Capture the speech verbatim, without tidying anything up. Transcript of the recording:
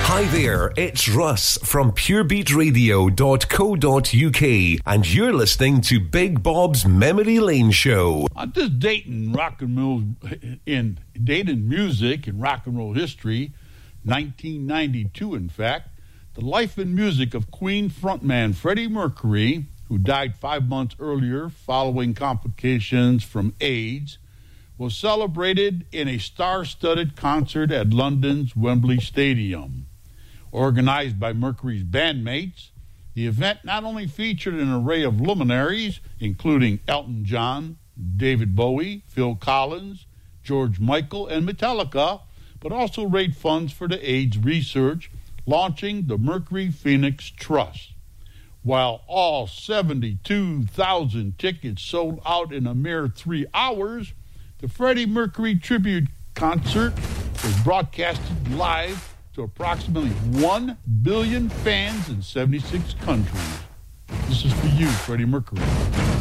Hi there, it's Russ from pure beat radio dot co dot uk, and you're listening to Big Bob's Memory Lane Show. On this date in rock and roll, in date in music and rock and roll history, nineteen ninety-two, in fact, the life and music of Queen frontman Freddie Mercury, who died five months earlier following complications from AIDS, was celebrated in a star-studded concert at London's Wembley Stadium. Organized by Mercury's bandmates, the event not only featured an array of luminaries, including Elton John, David Bowie, Phil Collins, George Michael, and Metallica, but also raised funds for the AIDS research, launching the Mercury Phoenix Trust. While all seventy-two thousand tickets sold out in a mere three hours, the Freddie Mercury tribute concert was broadcasted live to approximately one billion fans in seventy-six countries. This is for you, Freddie Mercury.